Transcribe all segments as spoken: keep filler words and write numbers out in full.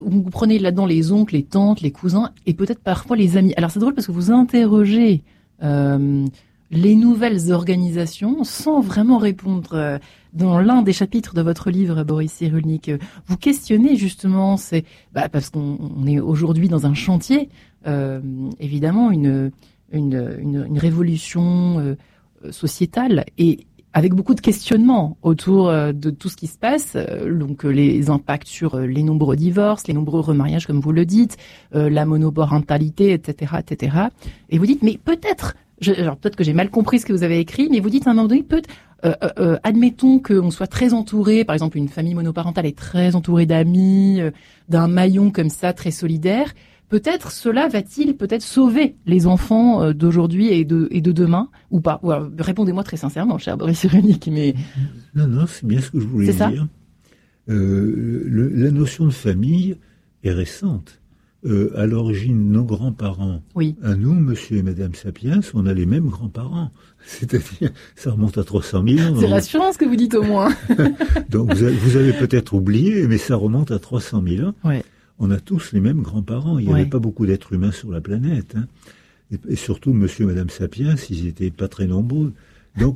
vous prenez là-dedans les oncles, les tantes, les cousins et peut-être parfois les amis. Alors c'est drôle parce que vous interrogez euh, les nouvelles organisations sans vraiment répondre. Euh, dans l'un des chapitres de votre livre, Boris Cyrulnik, vous questionnez justement, c'est bah, parce qu'on on est aujourd'hui dans un chantier, euh, évidemment une, une, une, une révolution euh, sociétale et avec beaucoup de questionnements autour de tout ce qui se passe, donc les impacts sur les nombreux divorces, les nombreux remariages, comme vous le dites, euh, la monoparentalité, et cetera, et cetera. Et vous dites, mais peut-être, je, alors peut-être que j'ai mal compris ce que vous avez écrit, mais vous dites à un moment donné, peut euh, euh, admettons qu'on soit très entouré, par exemple une famille monoparentale est très entourée d'amis, euh, d'un maillon comme ça, très solidaire. Peut-être cela va-t-il peut-être sauver les enfants d'aujourd'hui et de, et de demain, ou pas? Ou alors, répondez-moi très sincèrement, cher Boris Cyrulnik. Mais... Non, non, c'est bien ce que je voulais c'est dire. Euh, le, la notion de famille est récente. Euh, à l'origine, nos grands-parents, oui. à nous, monsieur et madame Sapiens, on a les mêmes grands-parents. C'est-à-dire, ça remonte à trois cent mille ans. C'est rassurant ce que vous dites au moins. Donc vous avez, vous avez peut-être oublié, mais ça remonte à trois cent mille ans. Ouais. On a tous les mêmes grands-parents. Il n'y avait ouais. pas beaucoup d'êtres humains sur la planète. Hein. Et, et surtout, monsieur et madame Sapiens, ils n'étaient pas très nombreux. Donc,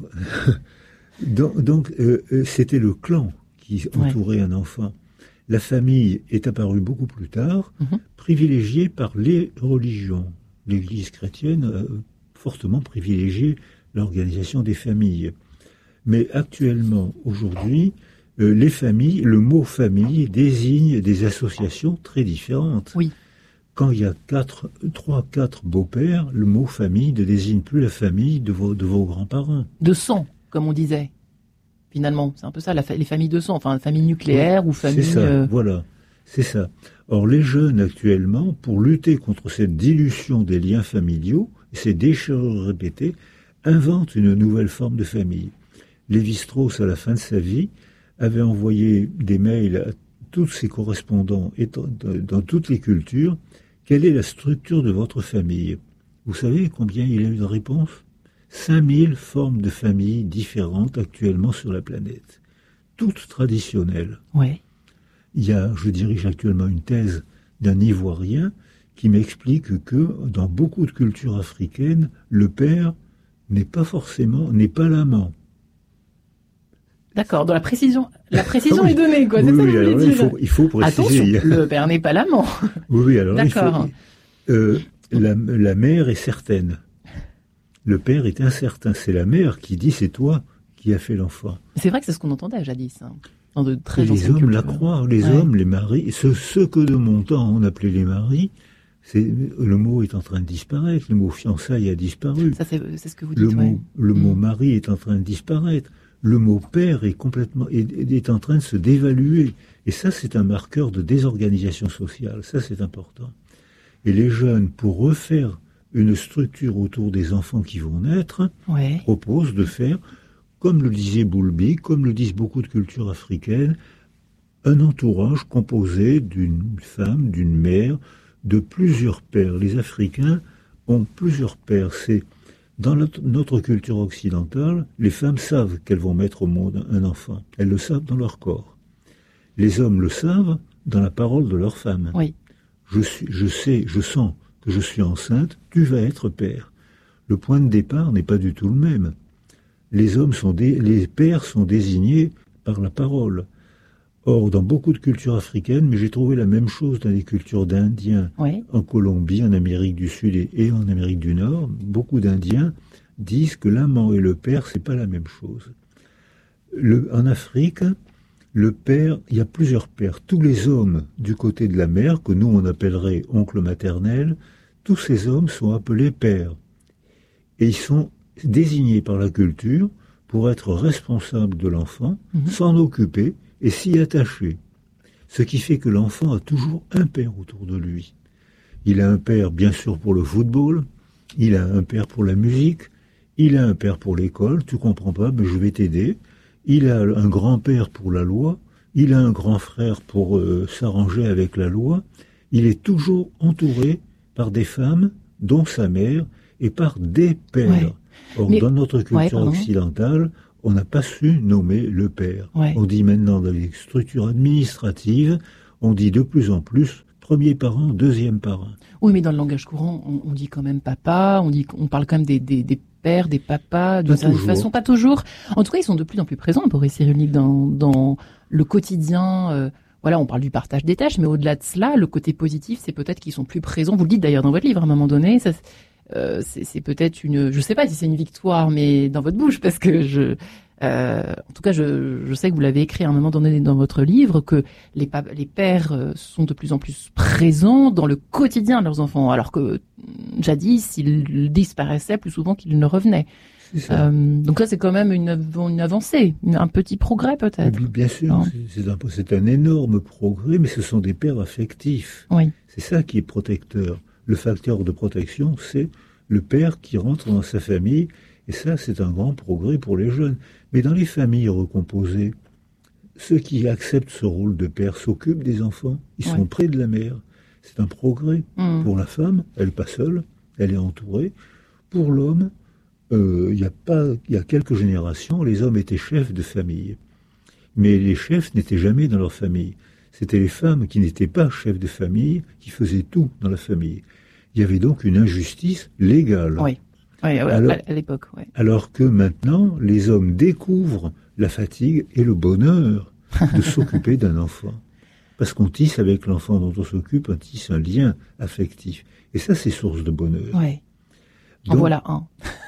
donc, donc euh, c'était le clan qui entourait ouais. un enfant. La famille est apparue beaucoup plus tard, mm-hmm. privilégiée par les religions. L'Église chrétienne a fortement privilégié l'organisation des familles. Mais actuellement, aujourd'hui, Euh, les familles, le mot famille désigne des associations très différentes. Oui. Quand il y a quatre, trois, quatre beaux-pères, le mot famille ne désigne plus la famille de vos, de vos grands-parents. De sang, comme on disait. Finalement, c'est un peu ça, la fa- les familles de sang, enfin famille nucléaire oui, ou famille. C'est ça, euh... voilà, c'est ça. Or, les jeunes actuellement, pour lutter contre cette dilution des liens familiaux, ces déchirures répétées, inventent une nouvelle forme de famille. Lévi-Strauss, à la fin de sa vie, avait envoyé des mails à tous ses correspondants et dans toutes les cultures. Quelle est la structure de votre famille? Vous savez combien il a eu de réponses? cinq mille formes de familles différentes actuellement sur la planète. Toutes traditionnelles. Ouais. Il y a, je dirige actuellement une thèse d'un Ivoirien qui m'explique que dans beaucoup de cultures africaines, le père n'est pas forcément, n'est pas l'amant. D'accord, dans la précision, la précision oui. est donnée, quoi. Oui, c'est oui, ça que vous alors voulez il dire. faut, il faut préciser. Attention, le père n'est pas l'amant. Oui, oui, alors D'accord. il faut. Euh, la, la mère est certaine. Le père est incertain. C'est la mère qui dit c'est toi qui as fait l'enfant. C'est vrai que c'est ce qu'on entendait jadis. Hein, dans de très Et les hommes cultures. la croient. Les ouais. hommes, les maris, ceux, ceux que de mon temps on appelait les maris. C'est, le mot est en train de disparaître. Le mot fiançailles a disparu. Ça, c'est, c'est ce que vous dites. Le ouais. mot, le mmh. mot mari est en train de disparaître. Le mot père est complètement est, est en train de se dévaluer. Et ça, c'est un marqueur de désorganisation sociale. Ça, c'est important. Et les jeunes, pour refaire une structure autour des enfants qui vont naître, ouais. proposent de faire, comme le disait Boulby, comme le disent beaucoup de cultures africaines, un entourage composé d'une femme, d'une mère, de plusieurs pères. Les Africains ont plusieurs pères. C'est Dans notre, notre culture occidentale, les femmes savent qu'elles vont mettre au monde un enfant. Elles le savent dans leur corps. Les hommes le savent dans la parole de leur femme. Oui. Je suis, je sais, je sens que je suis enceinte, tu vas être père. Le point de départ n'est pas du tout le même. Les hommes sont dé, les pères sont désignés par la parole. Or, dans beaucoup de cultures africaines, mais j'ai trouvé la même chose dans les cultures d'Indiens, oui. en Colombie, en Amérique du Sud et, et en Amérique du Nord, beaucoup d'Indiens disent que l'amant et le père, c'est pas la même chose. Le, en Afrique, le père, il y a plusieurs pères. Tous les hommes du côté de la mère, que nous on appellerait oncle maternel, tous ces hommes sont appelés pères. Et ils sont désignés par la culture pour être responsables de l'enfant, mmh. s'en occuper, et s'y attacher. Ce qui fait que l'enfant a toujours un père autour de lui. Il a un père, bien sûr, pour le football, il a un père pour la musique, il a un père pour l'école, tu comprends pas, mais je vais t'aider. Il a un grand-père pour la loi, il a un grand frère pour euh, s'arranger avec la loi. Il est toujours entouré par des femmes, dont sa mère, et par des pères. Ouais. Or, mais... dans notre culture ouais, occidentale, on n'a pas su nommer le père. Ouais. On dit maintenant dans les structures administratives, On dit de plus en plus premier parent, deuxième parent. Oui, mais dans le langage courant, on, on dit quand même papa, on dit, on parle quand même des, des, des pères, des papas, d'une certaine façon, pas toujours. En tout cas, ils sont de plus en plus présents, Boris Cyrulnik, dans, dans le quotidien. Euh, voilà, on parle du partage des tâches, mais au-delà de cela, le côté positif, c'est peut-être qu'ils sont plus présents. Vous le dites d'ailleurs dans votre livre, à un moment donné, ça, euh, c'est, c'est peut-être une, je sais pas si c'est une victoire, mais dans votre bouche, parce que je, euh, en tout cas, je, je sais que vous l'avez écrit à un moment donné dans votre livre, que les, pa- les pères sont de plus en plus présents dans le quotidien de leurs enfants, alors que jadis, ils disparaissaient plus souvent qu'ils ne revenaient. Euh, donc ça, c'est quand même une, une avancée, un petit progrès peut-être. Bien sûr, hein. c'est, c'est, un, c'est un énorme progrès, mais ce sont des pères affectifs. Oui. C'est ça qui est protecteur. Le facteur de protection, c'est le père qui rentre dans sa famille, et ça, c'est un grand progrès pour les jeunes. Mais dans les familles recomposées, ceux qui acceptent ce rôle de père s'occupent des enfants, ils sont oui. près de la mère. C'est un progrès. Mmh. Pour la femme, elle n'est pas seule, elle est entourée. Pour l'homme, euh, il y a pas, il y a quelques générations, les hommes étaient chefs de famille. Mais les chefs n'étaient jamais dans leur famille. C'était les femmes qui n'étaient pas chefs de famille, qui faisaient tout dans la famille. Il y avait donc une injustice légale. Oui, oui, oui alors, à l'époque. Oui. Alors que maintenant, les hommes découvrent la fatigue et le bonheur de s'occuper d'un enfant. Parce qu'on tisse avec l'enfant dont on s'occupe, on tisse un lien affectif. Et ça, c'est source de bonheur. Oui. Donc, en voilà un.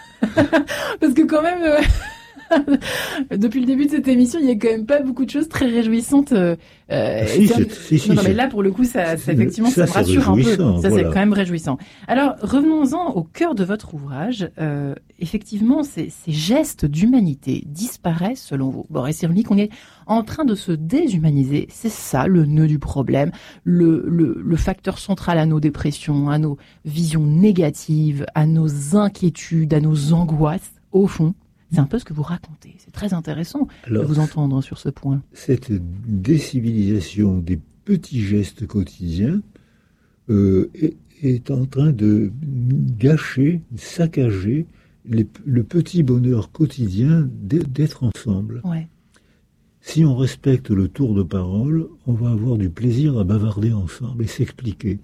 Parce que quand même... Euh... Depuis le début de cette émission, il y a quand même pas beaucoup de choses très réjouissantes. Euh, si, c'est, si, si, non, non, mais là, pour le coup, ça, ça effectivement, ça, ça me rassure un peu. Ça, voilà. C'est quand même réjouissant. Alors, revenons-en au cœur de votre ouvrage. Euh, effectivement, ces, ces gestes d'humanité disparaissent, selon vous. Boris Cyrulnik, on est en train de se déshumaniser. C'est ça, le nœud du problème. Le, le, le facteur central à nos dépressions, à nos visions négatives, à nos inquiétudes, à nos angoisses, au fond. C'est un peu ce que vous racontez. C'est très intéressant Alors, de vous entendre sur ce point. Cette décivilisation des petits gestes quotidiens euh, est, est en train de gâcher, saccager les, le petit bonheur quotidien d'être ensemble. Ouais. Si on respecte le tour de parole, on va avoir du plaisir à bavarder ensemble et s'expliquer.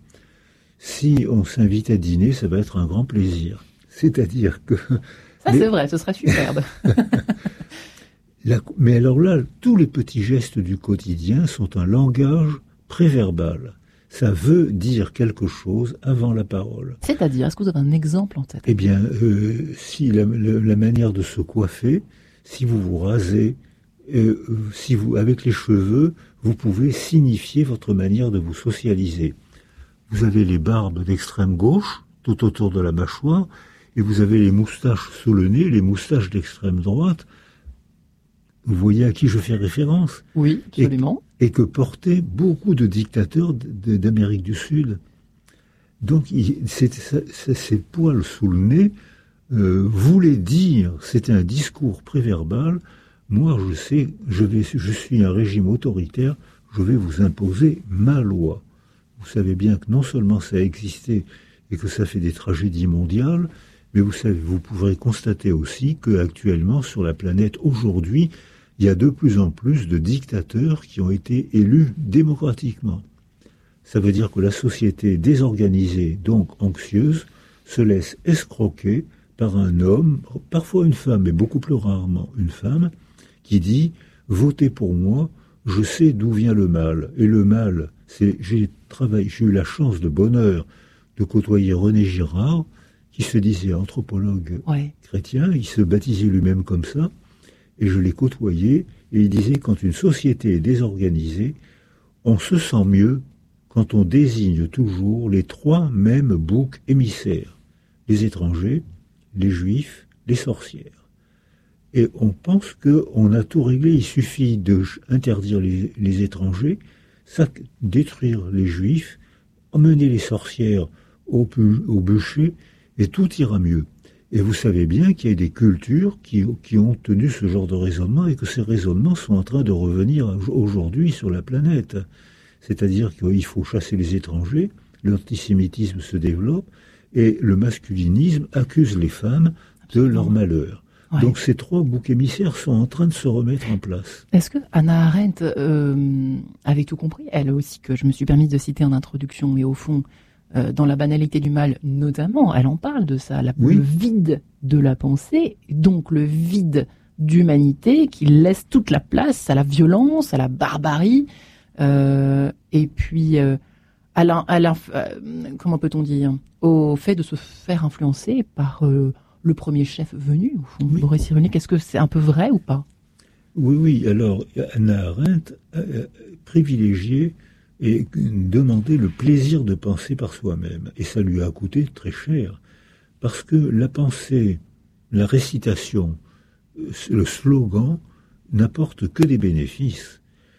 Si on s'invite à dîner, ça va être un grand plaisir. C'est-à-dire que... Ça, mais... c'est vrai, ce serait superbe. La... Mais alors là, tous les petits gestes du quotidien sont un langage préverbal. Ça veut dire quelque chose avant la parole. C'est-à-dire, est-ce que vous avez un exemple en tête ? Eh bien, euh, si la, la, la manière de se coiffer, si vous vous rasez, euh, si vous, avec les cheveux, vous pouvez signifier votre manière de vous socialiser. Vous avez les barbes d'extrême gauche, tout autour de la mâchoire, et vous avez les moustaches sous le nez, les moustaches d'extrême droite. Vous voyez à qui je fais référence ? Oui, absolument. Et, et que portaient beaucoup de dictateurs d'Amérique du Sud. Donc, il, c'est, c'est, ces poils sous le nez euh, voulaient dire, c'était un discours préverbal, moi je sais, je, vais, je suis un régime autoritaire, je vais vous imposer ma loi. Vous savez bien que non seulement ça a existé et que ça fait des tragédies mondiales, mais vous savez, vous pourrez constater aussi qu'actuellement, sur la planète, aujourd'hui, il y a de plus en plus de dictateurs qui ont été élus démocratiquement. Ça veut dire que la société désorganisée, donc anxieuse, se laisse escroquer par un homme, parfois une femme, mais beaucoup plus rarement une femme, qui dit « Votez pour moi, je sais d'où vient le mal. » Et le mal, c'est j'ai travaillé, j'ai eu la chance de bonheur de côtoyer René Girard, qui se disait anthropologue ouais. chrétien, il se baptisait lui-même comme ça, et je l'ai côtoyé, et il disait quand une société est désorganisée, on se sent mieux quand on désigne toujours les trois mêmes boucs émissaires, les étrangers, les juifs, les sorcières. Et on pense qu'on a tout réglé, il suffit d'interdire les, les étrangers, ça, détruire les juifs, emmener les sorcières au, au bûcher, et tout ira mieux. Et vous savez bien qu'il y a des cultures qui, qui ont tenu ce genre de raisonnement et que ces raisonnements sont en train de revenir aujourd'hui sur la planète. C'est-à-dire qu'il faut chasser les étrangers, l'antisémitisme se développe et le masculinisme accuse les femmes de leur malheur. Ouais. Donc ces trois boucs émissaires sont en train de se remettre en place. Est-ce que Hannah Arendt euh, avait tout compris? Elle aussi, que je me suis permis de citer en introduction, mais au fond, euh, dans La banalité du mal notamment, elle en parle de ça, la, oui. le vide de la pensée, donc le vide d'humanité qui laisse toute la place à la violence, à la barbarie, euh, et puis euh, à la, à la, euh, comment peut-on dire, au fait de se faire influencer par euh, le premier chef venu, au fond, oui. Boris Cyrulnik. Est-ce que c'est un peu vrai ou pas? Oui, oui. Alors, Hannah Arendt a privilégié et demandé le plaisir de penser par soi-même. Et ça lui a coûté très cher. Parce que la pensée, la récitation, le slogan n'apporte que des bénéfices.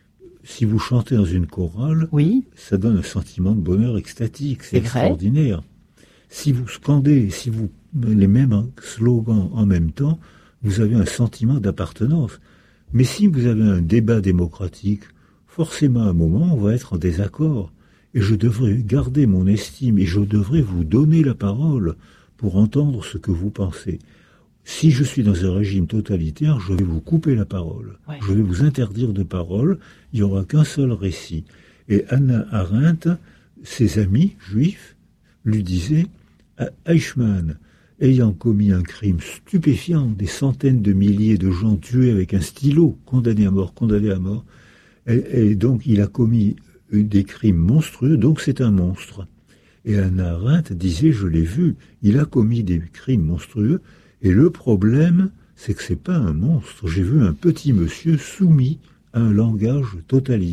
Si vous chantez dans une chorale, oui. ça donne un sentiment de bonheur extatique. C'est, c'est extraordinaire. Vrai. Si vous scandez, si vous les mêmes slogans en même temps, vous avez un sentiment d'appartenance. Mais si vous avez un débat démocratique, forcément à un moment, on va être en désaccord. Et je devrais garder mon estime et je devrais vous donner la parole pour entendre ce que vous pensez. Si je suis dans un régime totalitaire, je vais vous couper la parole. Ouais. Je vais vous interdire de parole. Il n'y aura qu'un seul récit. Et Hannah Arendt, ses amis juifs, lui disaient « Eichmann, ayant commis un crime stupéfiant, des centaines de milliers de gens tués avec un stylo, condamnés à mort, condamnés à mort, et, et donc il a commis des crimes monstrueux, donc c'est un monstre. » Et Hannah Arendt disait « Je l'ai vu, il a commis des crimes monstrueux, et le problème, c'est que c'est pas un monstre. J'ai vu un petit monsieur soumis à un langage totalitaire. »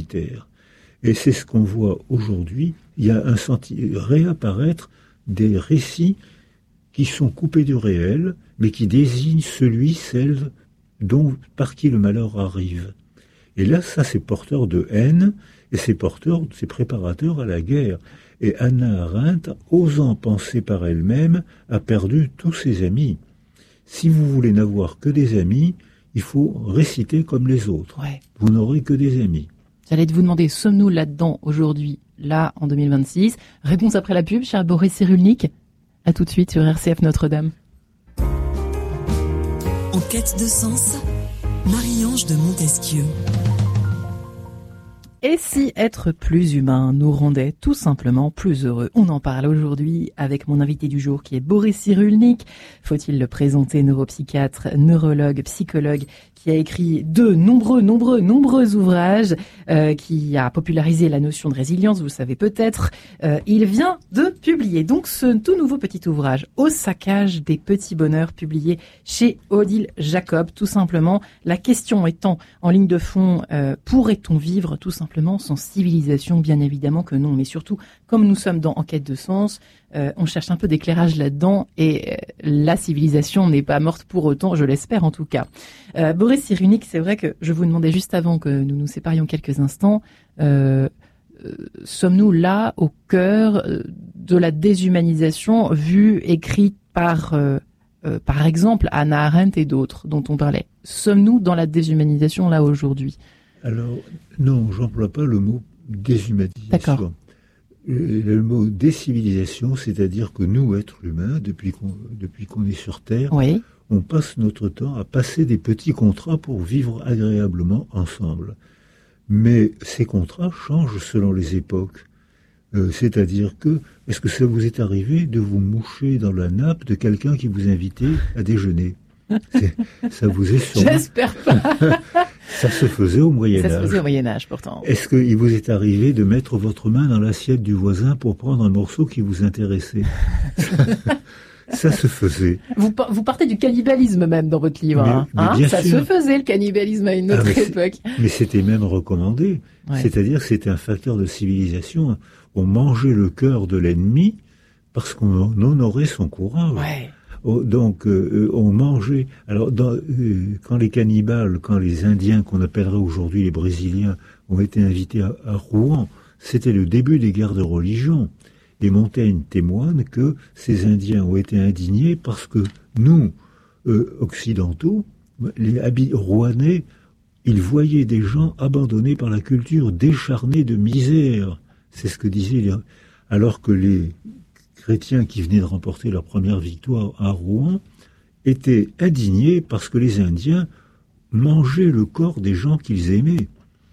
Et c'est ce qu'on voit aujourd'hui. Il y a un senti- réapparaître des récits qui sont coupés du réel, mais qui désignent celui, celle dont, par qui le malheur arrive. Et là, ça, c'est porteur de haine, et c'est porteur, c'est préparateur à la guerre. Et Hannah Arendt, osant penser par elle-même, a perdu tous ses amis. Si vous voulez n'avoir que des amis, il faut réciter comme les autres. Ouais. Vous n'aurez que des amis. J'allais vous demander, sommes-nous là-dedans aujourd'hui, là, en deux mille vingt-six? Réponse après la pub, cher Boris Cyrulnik. À tout de suite sur R C F Notre-Dame. En quête de sens, Marie-Ange de Montesquieu. Et si être plus humain nous rendait tout simplement plus heureux? On en parle aujourd'hui avec mon invité du jour qui est Boris Cyrulnik. Faut-il le présenter? Neuropsychiatre, neurologue, psychologue, qui a écrit de nombreux, nombreux, nombreux ouvrages, euh, qui a popularisé la notion de résilience, vous le savez peut-être. Euh, il vient de publier donc ce tout nouveau petit ouvrage, Au saccage des petits bonheurs, publié chez Odile Jacob. Tout simplement, la question étant en ligne de fond, euh, pourrait-on vivre tout simplement sans civilisation? Bien évidemment que non, mais surtout, comme nous sommes dans Enquête de sens, euh, on cherche un peu d'éclairage là-dedans, et euh, la civilisation n'est pas morte pour autant, je l'espère en tout cas. Euh, Boris Cyrulnik, c'est vrai que je vous demandais juste avant que nous nous séparions quelques instants, euh, euh, sommes-nous là au cœur de la déshumanisation vue, écrite par, euh, euh, par exemple, Hannah Arendt et d'autres dont on parlait? Sommes-nous dans la déshumanisation là aujourd'hui? Alors, non, j'emploie pas le mot déshumanisation. D'accord. Le mot décivilisation, c'est-à-dire que nous, êtres humains, depuis qu'on, depuis qu'on est sur Terre, oui. on passe notre temps à passer des petits contrats pour vivre agréablement ensemble. Mais ces contrats changent selon les époques. Euh, c'est-à-dire que, est-ce que ça vous est arrivé de vous moucher dans la nappe de quelqu'un qui vous invitait à déjeuner? C'est, ça vous est sûrement... J'espère pas. Ça se faisait au Moyen-Âge. Ça se faisait au Moyen-Âge, pourtant. Est-ce qu'il vous est arrivé de mettre votre main dans l'assiette du voisin pour prendre un morceau qui vous intéressait? Ça se faisait. Vous, vous partez du cannibalisme même dans votre livre. Mais, hein, mais hein bien ça sûr. se faisait, le cannibalisme, à une autre ah, mais époque. Mais c'était même recommandé. Ouais. C'est-à-dire que c'était un facteur de civilisation. On mangeait le cœur de l'ennemi parce qu'on honorait son courage. Ouais. Donc, euh, on mangeait... Alors, dans, euh, quand les cannibales, quand les Indiens, qu'on appellerait aujourd'hui les Brésiliens, ont été invités à, à Rouen, c'était le début des guerres de religion. Et Montaigne témoigne que ces Indiens ont été indignés parce que nous, euh, occidentaux, les habits rouennais, ils voyaient des gens abandonnés par la culture, décharnés de misère. C'est ce que disaient les... Alors que les chrétiens qui venaient de remporter leur première victoire à Rouen, étaient indignés parce que les Indiens mangeaient le corps des gens qu'ils aimaient.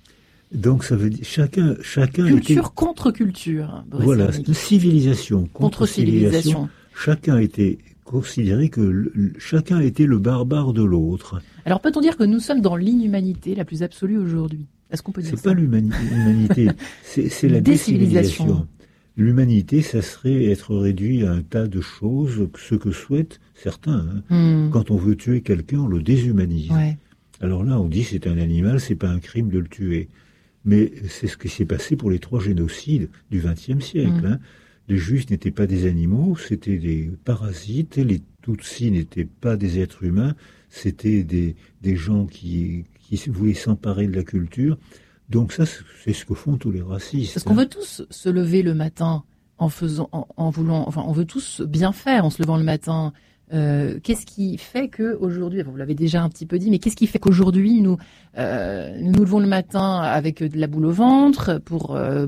Donc ça veut dire chacun, chacun culture était, contre culture. Voilà, civilisation contre, contre civilisation. civilisation. Chacun était considéré que le, chacun était le barbare de l'autre. Alors peut-on dire que nous sommes dans l'inhumanité la plus absolue aujourd'hui? Est-ce qu'on peut dire c'est ça? C'est pas l'humanité, c'est, c'est la décivilisation. décivilisation. L'humanité, ça serait être réduit à un tas de choses, ce que souhaitent certains. Hein. Mm. Quand on veut tuer quelqu'un, on le déshumanise. Ouais. Alors là, on dit c'est un animal, c'est pas un crime de le tuer. Mais c'est ce qui s'est passé pour les trois génocides du vingtième siècle. Mmh. Hein. Les Juifs n'étaient pas des animaux, c'était des parasites. Les Tutsis n'étaient pas des êtres humains, c'était des, des gens qui, qui voulaient s'emparer de la culture. Donc ça, c'est ce que font tous les racistes. Parce qu'on veut tous se lever le matin en faisant, en, en voulant, enfin, on veut tous bien faire en se levant le matin. Euh, qu'est-ce qui fait que aujourd'hui, enfin, vous l'avez déjà un petit peu dit, mais qu'est-ce qui fait qu'aujourd'hui nous euh, nous nous levons le matin avec de la boule au ventre pour euh,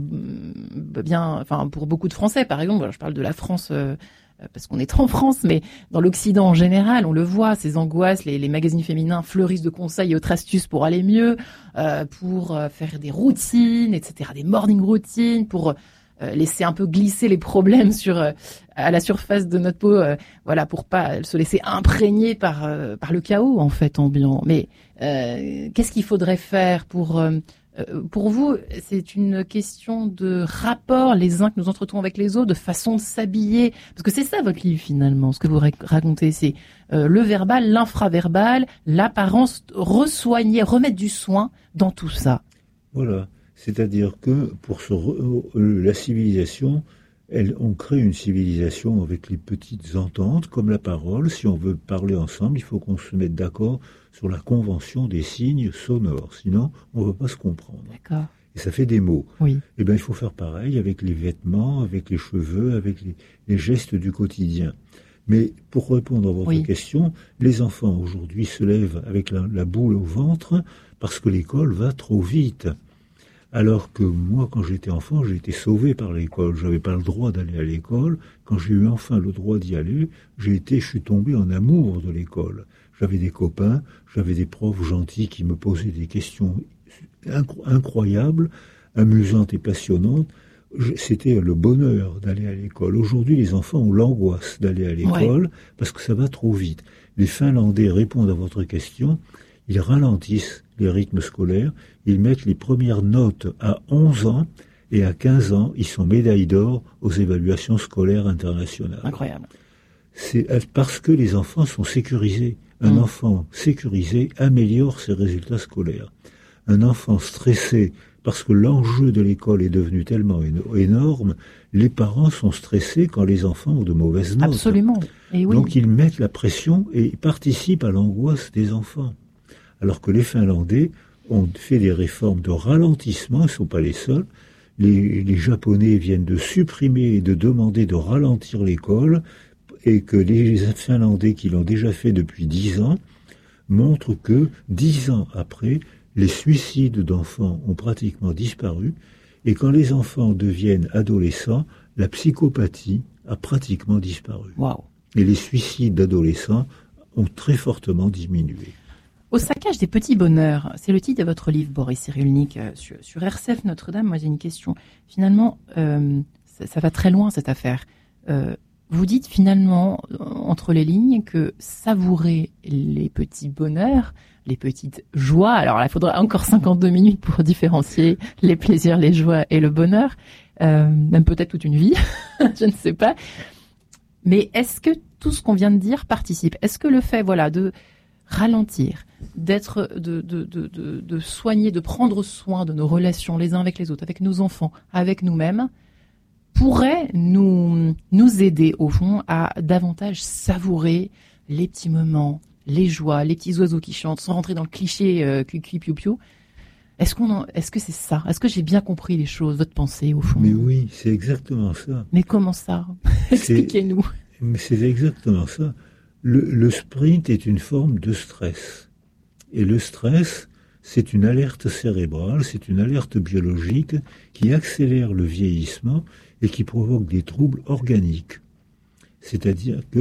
bien, enfin pour beaucoup de Français par exemple. Alors, je parle de la France euh, parce qu'on est en France, mais dans l'Occident en général, on le voit, ces angoisses, les, les magazines féminins fleurissent de conseils et autres astuces pour aller mieux, euh, pour euh, faire des routines, et cetera, des morning routines, pour euh, laisser un peu glisser les problèmes sur euh, à la surface de notre peau, euh, voilà, pour pas se laisser imprégner par euh, par le chaos en fait ambiant. Mais euh, qu'est-ce qu'il faudrait faire pour euh, pour vous? C'est une question de rapport les uns que nous entretenons avec les autres, de façon de s'habiller, parce que c'est ça votre livre finalement. Ce que vous racontez, c'est euh, le verbal, l'infraverbal, l'apparence, resoigner, remettre du soin dans tout ça. Voilà. C'est-à-dire que pour ce re, la civilisation, elle, on crée une civilisation avec les petites ententes, comme la parole. Si on veut parler ensemble, il faut qu'on se mette d'accord sur la convention des signes sonores. Sinon, on ne va pas se comprendre. D'accord. Et ça fait des mots. Oui. Eh bien, il faut faire pareil avec les vêtements, avec les cheveux, avec les, les gestes du quotidien. Mais pour répondre à votre oui. question, les enfants aujourd'hui se lèvent avec la, la boule au ventre parce que l'école va trop vite. Alors que moi, quand j'étais enfant, j'ai été sauvé par l'école. Je n'avais pas le droit d'aller à l'école. Quand j'ai eu enfin le droit d'y aller, j'ai été, je suis tombé en amour de l'école. J'avais des copains, j'avais des profs gentils qui me posaient des questions incro- incroyables, amusantes et passionnantes. Je, c'était le bonheur d'aller à l'école. Aujourd'hui, les enfants ont l'angoisse d'aller à l'école ouais. parce que ça va trop vite. Les Finlandais répondent à votre question. Ils ralentissent les rythmes scolaires, ils mettent les premières notes à onze ans et à quinze ans, ils sont médailles d'or aux évaluations scolaires internationales. Incroyable. C'est parce que les enfants sont sécurisés. Un mmh. enfant sécurisé améliore ses résultats scolaires. Un enfant stressé, parce que l'enjeu de l'école est devenu tellement énorme, les parents sont stressés quand les enfants ont de mauvaises notes. Absolument. Et oui. Donc ils mettent la pression et participent à l'angoisse des enfants. Alors que les Finlandais ont fait des réformes de ralentissement, ils ne sont pas les seuls. Les, les Japonais viennent de supprimer et de demander de ralentir l'école, et que les Finlandais qui l'ont déjà fait depuis dix ans montrent que dix ans après, les suicides d'enfants ont pratiquement disparu, et quand les enfants deviennent adolescents, la psychopathie a pratiquement disparu. Wow. Et les suicides d'adolescents ont très fortement diminué. Au saccage des petits bonheurs, c'est le titre de votre livre, Boris Cyrulnik, euh, sur, sur R C F Notre-Dame. Moi, j'ai une question. Finalement, euh, ça, ça va très loin, cette affaire. Euh, vous dites finalement, entre les lignes, que savourer les petits bonheurs, les petites joies, alors là, il faudra encore cinquante-deux minutes pour différencier les plaisirs, les joies et le bonheur, euh, même peut-être toute une vie, je ne sais pas. Mais est-ce que tout ce qu'on vient de dire participe? Est-ce que le fait, voilà, de ralentir, d'être, de, de, de, de, de soigner, de prendre soin de nos relations les uns avec les autres, avec nos enfants, avec nous-mêmes, pourrait nous, nous aider, au fond, à davantage savourer les petits moments, les joies, les petits oiseaux qui chantent, sans rentrer dans le cliché euh, cuicui piou piou. Est-ce qu'on en, est-ce que c'est ça? Est-ce que j'ai bien compris les choses, votre pensée, au fond? Mais oui, c'est exactement ça. Mais comment ça? Expliquez-nous. Mais c'est exactement ça. Le, le sprint est une forme de stress. Et le stress, c'est une alerte cérébrale, c'est une alerte biologique qui accélère le vieillissement et qui provoque des troubles organiques. C'est-à-dire que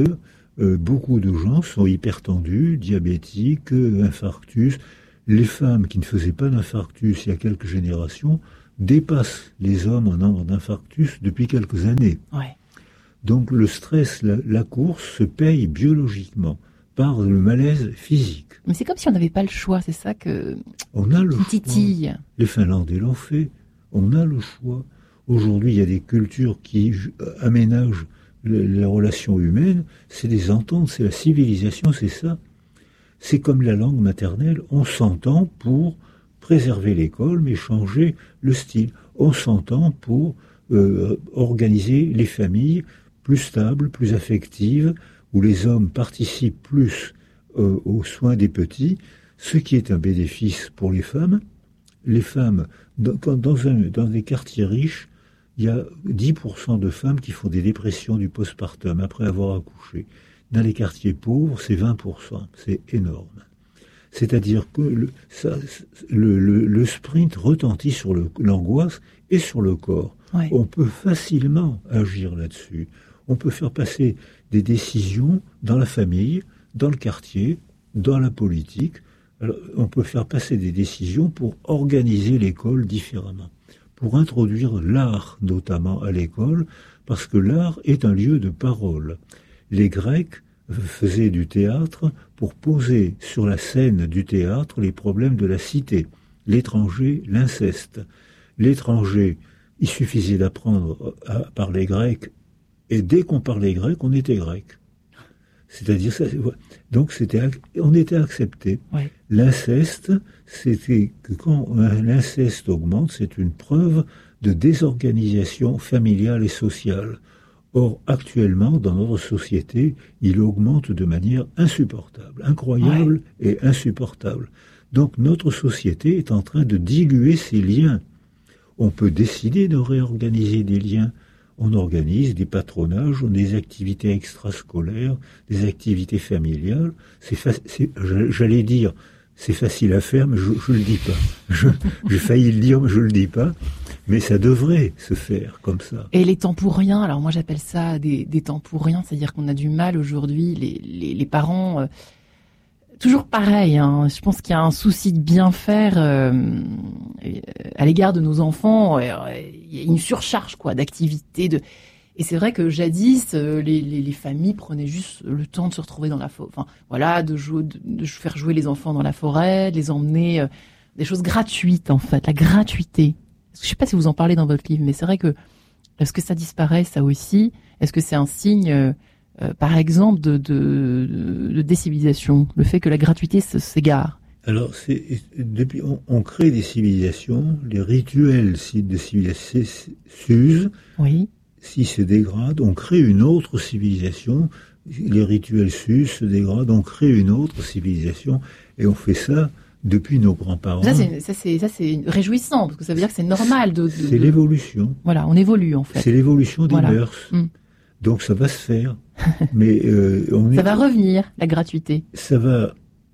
euh, beaucoup de gens sont hypertendus, diabétiques, euh, infarctus. Les femmes qui ne faisaient pas d'infarctus il y a quelques générations dépassent les hommes en nombre d'infarctus depuis quelques années. Ouais. Donc le stress, la, la course se paye biologiquement par le malaise physique. Mais c'est comme si on n'avait pas le choix, c'est ça que On a le choix. titille. Les Finlandais l'ont fait. On a le choix. Aujourd'hui, il y a des cultures qui aménagent les, les relations humaines. C'est des ententes, c'est la civilisation, c'est ça. C'est comme la langue maternelle. On s'entend pour préserver l'école, mais changer le style. On s'entend pour euh, organiser les familles plus stables, plus affectives, où les hommes participent plus euh, aux soins des petits, ce qui est un bénéfice pour les femmes. Les femmes, dans, dans, un, dans des quartiers riches, il y a dix pour cent de femmes qui font des dépressions du postpartum après avoir accouché. Dans les quartiers pauvres, c'est vingt pour cent. C'est énorme. C'est-à-dire que le, ça, le, le, le sprint retentit sur le, l'angoisse et sur le corps. Ouais. On peut facilement agir là-dessus. On peut faire passer des décisions dans la famille, dans le quartier, dans la politique. Alors, on peut faire passer des décisions pour organiser l'école différemment, pour introduire l'art notamment à l'école, parce que l'art est un lieu de parole. Les Grecs faisaient du théâtre pour poser sur la scène du théâtre les problèmes de la cité. L'étranger, l'inceste. L'étranger, il suffisait d'apprendre à parler grec, et dès qu'on parlait grec, on était grec. C'est-à-dire, ça, donc c'était, on était accepté. Oui. L'inceste, c'était que quand l'inceste augmente, c'est une preuve de désorganisation familiale et sociale. Or, actuellement, dans notre société, il augmente de manière insupportable, incroyable ouais. et insupportable. Donc, notre société est en train de diluer ses liens. On peut décider de réorganiser des liens. On organise des patronages, des activités extrascolaires, des activités familiales. C'est, fa- c'est j'allais dire, c'est facile à faire, mais je ne le dis pas. Je, j'ai failli le dire, mais je ne le dis pas. Mais ça devrait se faire comme ça. Et les temps pour rien, alors moi j'appelle ça des, des temps pour rien, c'est-à-dire qu'on a du mal aujourd'hui, les, les, les parents... Euh, toujours pareil, hein, je pense qu'il y a un souci de bien faire euh, à l'égard de nos enfants. Euh, il y a une surcharge quoi, d'activités. De... Et c'est vrai que jadis, euh, les, les, les familles prenaient juste le temps de se retrouver dans la forêt. Enfin, voilà, de, jouer, de, de faire jouer les enfants dans la forêt, de les emmener... Euh, des choses gratuites, en fait, la gratuité. Je ne sais pas si vous en parlez dans votre livre, mais c'est vrai que... Est-ce que ça disparaît, ça aussi ? Est-ce que c'est un signe... Euh, Euh, par exemple, de, de, de, de décivilisation, le fait que la gratuité s'égare. Alors, c'est, depuis, on, on crée des civilisations, les rituels de civilisation s'usent, oui. s'ils se dégradent, on crée une autre civilisation, les rituels s'usent, se dégradent, on crée une autre civilisation, et on fait ça depuis nos grands-parents. Ça, c'est, ça, c'est, ça, c'est réjouissant, parce que ça veut dire que c'est normal de... de c'est de... l'évolution. Voilà, on évolue, en fait. C'est l'évolution des voilà. mœurs. Mm. Donc ça va se faire. Mais euh, on ça est... va revenir, la gratuité. Ça va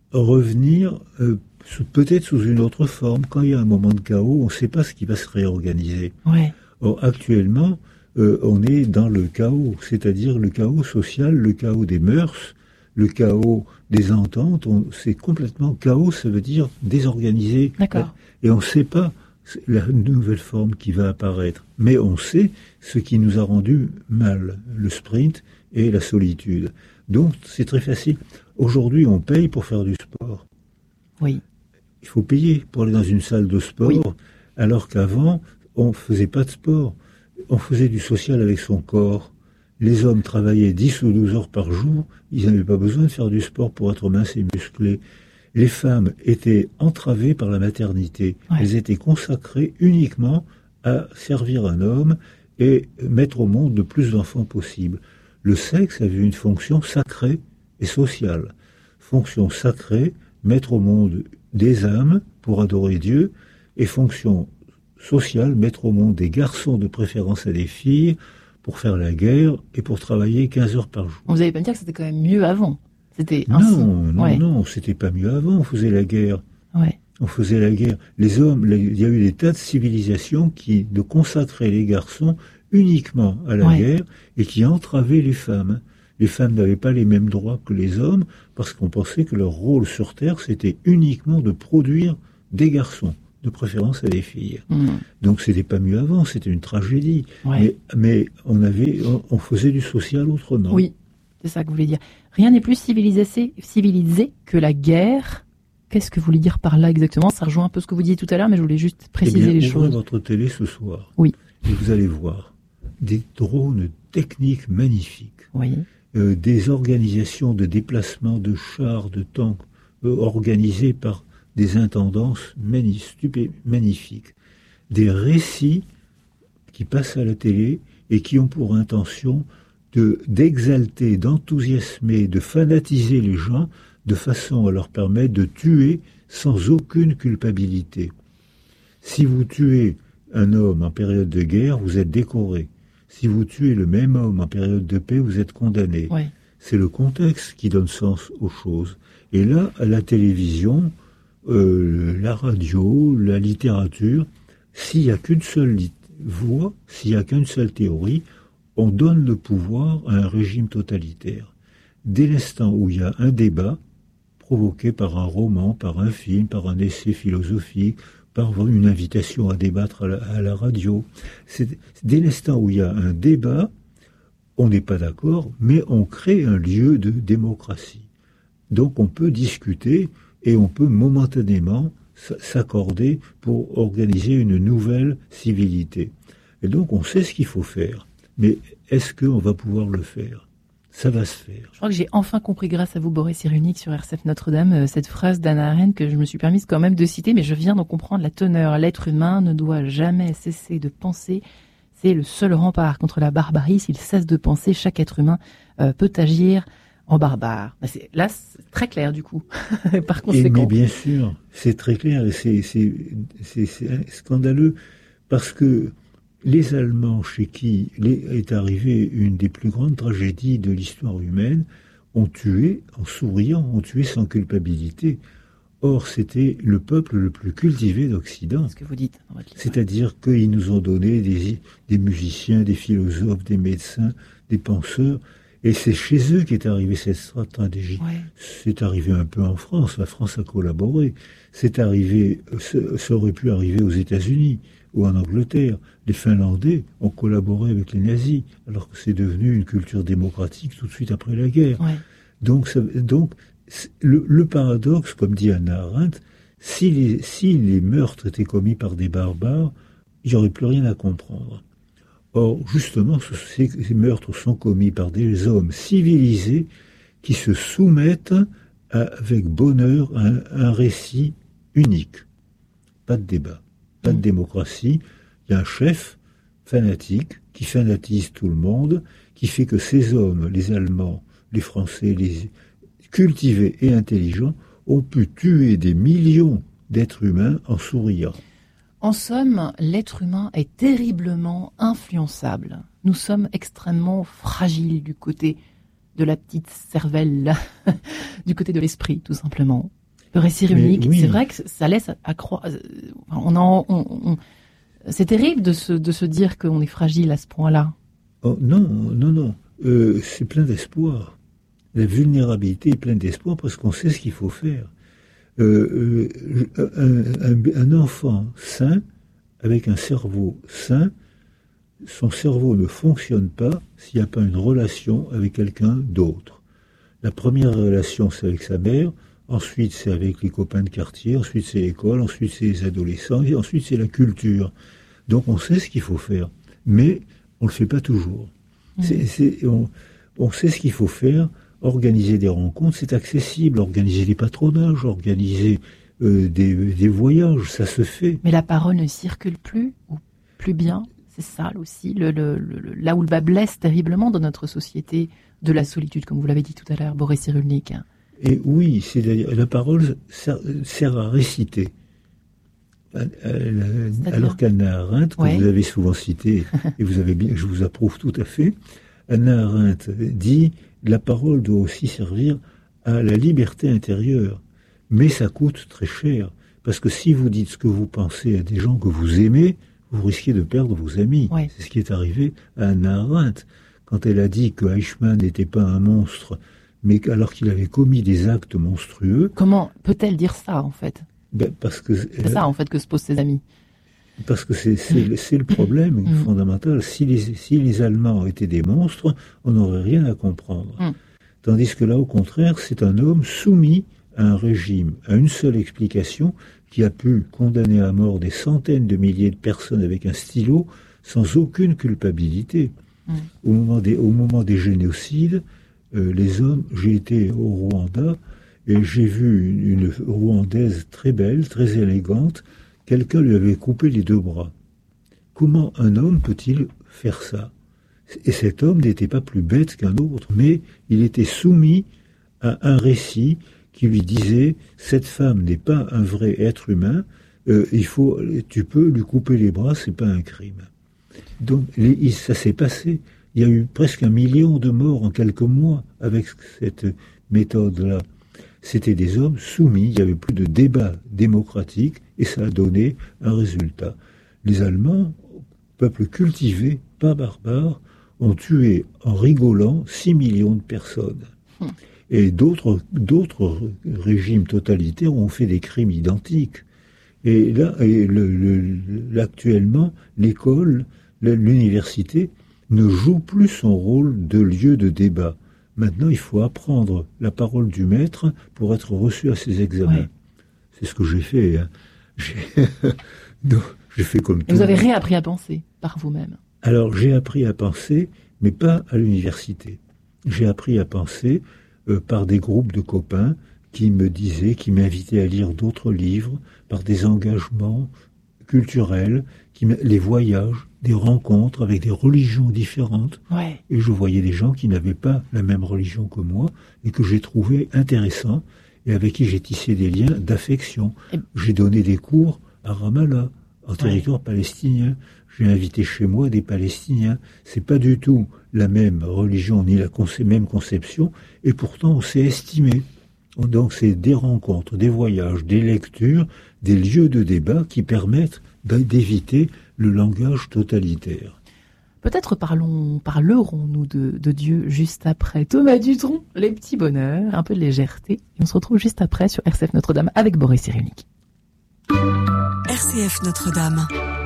revenir euh, sous, peut-être sous une autre forme. Quand il y a un moment de chaos, on ne sait pas ce qui va se réorganiser. Ouais. Or, actuellement, euh, on est dans le chaos, c'est-à-dire le chaos social, le chaos des mœurs, le chaos des ententes. On, c'est complètement chaos, ça veut dire désorganisé. D'accord. Et on ne sait pas la nouvelle forme qui va apparaître. Mais on sait ce qui nous a rendu mal, le sprint et la solitude. Donc, c'est très facile. Aujourd'hui, on paye pour faire du sport. Oui. Il faut payer pour aller dans une salle de sport, oui. Alors qu'avant, on ne faisait pas de sport. On faisait du social avec son corps. Les hommes travaillaient dix ou douze heures par jour. Ils n'avaient pas besoin de faire du sport pour être minces et musclés. Les femmes étaient entravées par la maternité. Ouais. Elles étaient consacrées uniquement à servir un homme et mettre au monde le plus d'enfants possible. Le sexe avait une fonction sacrée et sociale. Fonction sacrée, mettre au monde des âmes pour adorer Dieu, et fonction sociale, mettre au monde des garçons de préférence à des filles pour faire la guerre et pour travailler quinze heures par jour. Vous allez pas me dire que c'était quand même mieux avant. C'était non, ainsi. non, ouais. non, c'était pas mieux avant, on faisait la guerre. Ouais. On faisait la guerre. Les hommes, les, il y a eu des tas de civilisations qui de consacraient les garçons uniquement à la ouais. guerre et qui entravaient les femmes. Les femmes n'avaient pas les mêmes droits que les hommes parce qu'on pensait que leur rôle sur Terre, c'était uniquement de produire des garçons, de préférence à des filles. Mmh. Donc c'était pas mieux avant, c'était une tragédie. Ouais. Mais, mais on avait, on, on faisait du social autrement. Oui, c'est ça que vous voulez dire. Rien n'est plus civilisé, civilisé que la guerre. Qu'est-ce que vous voulez dire par là exactement? Ça rejoint un peu ce que vous disiez tout à l'heure, mais je voulais juste préciser eh bien, les ouvrez choses. Votre télé ce soir. Oui. Et vous allez voir des drones techniques magnifiques. Oui. Euh, des organisations de déplacement de chars, de tanks, euh, organisées par des intendances magnifiques, magnifiques. Des récits qui passent à la télé et qui ont pour intention de, d'exalter, d'enthousiasmer, de fanatiser les gens de façon à leur permettre de tuer sans aucune culpabilité. Si vous tuez un homme en période de guerre, vous êtes décoré. Si vous tuez le même homme en période de paix, vous êtes condamné. Ouais. C'est le contexte qui donne sens aux choses. Et là, à la télévision, euh, la radio, la littérature, s'il n'y a qu'une seule voix, s'il n'y a qu'une seule théorie, on donne le pouvoir à un régime totalitaire. Dès l'instant où il y a un débat, provoqué par un roman, par un film, par un essai philosophique, par une invitation à débattre à la, à la radio. C'est, dès l'instant où il y a un débat, on n'est pas d'accord, mais on crée un lieu de démocratie. Donc on peut discuter et on peut momentanément s'accorder pour organiser une nouvelle civilité. Et donc on sait ce qu'il faut faire, mais est-ce qu'on va pouvoir le faire ? Ça va se faire. Je crois que j'ai enfin compris, grâce à vous, Boris Cyrulnik, sur R C F Notre-Dame, cette phrase d'Hannah Arendt que je me suis permise quand même de citer, mais je viens d'en comprendre la teneur. L'être humain ne doit jamais cesser de penser. C'est le seul rempart contre la barbarie. S'il cesse de penser, chaque être humain euh, peut agir en barbare. C'est, là, c'est très clair, du coup, par conséquent. Et, mais bien sûr, c'est très clair et c'est, c'est, c'est, c'est scandaleux parce que les Allemands, chez qui est arrivée une des plus grandes tragédies de l'histoire humaine, ont tué en souriant, ont tué sans culpabilité. Or, c'était le peuple le plus cultivé d'Occident. C'est ce que vous dites dans votre livre. C'est-à-dire qu'ils nous ont donné des, des musiciens, des philosophes, des médecins, des penseurs. Et c'est chez eux qu'est arrivée cette stratégie. Ouais. C'est arrivé un peu en France. La France a collaboré. C'est arrivé, ça aurait pu arriver aux États-Unis ou en Angleterre. Les Finlandais ont collaboré avec les nazis, alors que c'est devenu une culture démocratique tout de suite après la guerre. Ouais. Donc, ça, donc le, le paradoxe, comme dit Hannah Arendt, si les, si les meurtres étaient commis par des barbares, il n'y aurait plus rien à comprendre. Or, justement, ces, ces meurtres sont commis par des hommes civilisés qui se soumettent à, avec bonheur à un, un récit unique. Pas de débat, pas de démocratie. Il y a un chef fanatique qui fanatise tout le monde, qui fait que ces hommes, les Allemands, les Français, les cultivés et intelligents, ont pu tuer des millions d'êtres humains en souriant. En somme, l'être humain est terriblement influençable. Nous sommes extrêmement fragiles du côté de la petite cervelle, du côté de l'esprit, tout simplement. Le récit runique, oui. C'est vrai que ça laisse à croire. On en, on, on, c'est terrible de se, de se dire qu'on est fragile à ce point-là. Oh, non, non, non. Euh, c'est plein d'espoir. La vulnérabilité est pleine d'espoir parce qu'on sait ce qu'il faut faire. Euh, euh, un, un, un enfant sain, avec un cerveau sain, son cerveau ne fonctionne pas s'il n'y a pas une relation avec quelqu'un d'autre. La première relation, c'est avec sa mère, ensuite c'est avec les copains de quartier, ensuite c'est l'école, ensuite c'est les adolescents, et ensuite c'est la culture. Donc on sait ce qu'il faut faire, mais on ne le fait pas toujours. Mmh. C'est, c'est, on, on sait ce qu'il faut faire. Organiser des rencontres, c'est accessible. Organiser des patronages, organiser euh, des, des voyages, ça se fait. Mais la parole ne circule plus, ou plus bien. C'est ça aussi, le, le, le, là où le bas blesse terriblement dans notre société de la solitude, comme vous l'avez dit tout à l'heure, Boris Cyrulnik. Et oui, c'est la parole sert, sert à réciter. Alors qu'Hannah Arendt, que ouais. vous avez souvent cité, et vous avez bien, je vous approuve tout à fait, Hannah Arendt dit la parole doit aussi servir à la liberté intérieure. Mais ça coûte très cher. Parce que si vous dites ce que vous pensez à des gens que vous aimez, vous risquez de perdre vos amis. Ouais. C'est ce qui est arrivé à Hannah Arendt. quand elle a dit que Eichmann n'était pas un monstre, mais alors qu'il avait commis des actes monstrueux. Comment peut-elle dire ça, en fait? Ben, parce que c'est elle, ça, en fait, que se posent ses amis. Parce que c'est, c'est, c'est le problème mmh. fondamental. Si les, si les Allemands étaient des monstres, on n'aurait rien à comprendre. Mmh. Tandis que là, au contraire, c'est un homme soumis à un régime, à une seule explication, qui a pu condamner à mort des centaines de milliers de personnes avec un stylo, sans aucune culpabilité. Mmh. Au moment des, au moment des génocides, euh, les hommes, j'ai été au Rwanda, et j'ai vu une, une Rwandaise très belle, très élégante. Quelqu'un lui avait coupé les deux bras. Comment un homme peut-il faire ça? Et cet homme n'était pas plus bête qu'un autre, mais il était soumis à un récit qui lui disait « Cette femme n'est pas un vrai être humain, euh, il faut, tu peux lui couper les bras, c'est pas un crime. » Donc les, ça s'est passé. Il y a eu presque un million de morts en quelques mois avec cette méthode-là. C'était des hommes soumis, il n'y avait plus de débat démocratique et ça a donné un résultat. Les Allemands, peuple cultivé, pas barbare, ont tué en rigolant six millions de personnes. Hum. Et d'autres, d'autres régimes totalitaires ont fait des crimes identiques. Et là, et le, le, actuellement, l'école, l'université ne joue plus son rôle de lieu de débat. Maintenant, il faut apprendre la parole du maître pour être reçu à ses examens. Oui. C'est ce que j'ai fait. Hein. J'ai... non, j'ai fait comme tout. Vous avez réappris à penser par vous-même. Alors, j'ai appris à penser, mais pas à l'université. J'ai appris à penser euh, par des groupes de copains qui me disaient, qui m'invitaient à lire d'autres livres, par des engagements culturels, qui me... les voyages, des rencontres avec des religions différentes. Ouais. Et je voyais des gens qui n'avaient pas la même religion que moi et que j'ai trouvé intéressants et avec qui j'ai tissé des liens d'affection. Et... J'ai donné des cours à Ramallah, en territoire ouais. palestinien. J'ai invité chez moi des Palestiniens. C'est pas du tout la même religion ni la conce- même conception et pourtant on s'est estimé. Donc c'est des rencontres, des voyages, des lectures, des lieux de débat qui permettent d'éviter le langage totalitaire. Peut-être parlons, parlerons-nous de, de Dieu juste après. Thomas Dutronc, les petits bonheurs, un peu de légèreté. Et on se retrouve juste après sur R C F Notre-Dame avec Boris Cyrulnik. R C F Notre-Dame.